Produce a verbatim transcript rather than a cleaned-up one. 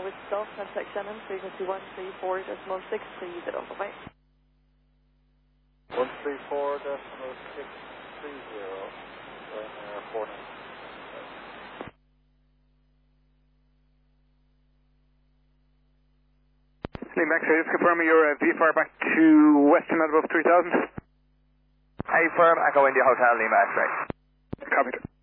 with Self, contact Shannon, frequency one three four decimal six three zero. Bye-bye. one three four decimal six three zero, Ryanair four nine. Lee Max, just confirming your uh, V F R back to Western at above three thousand. Hey, firm, Echo India Hotel, Lima X-ray. Copy.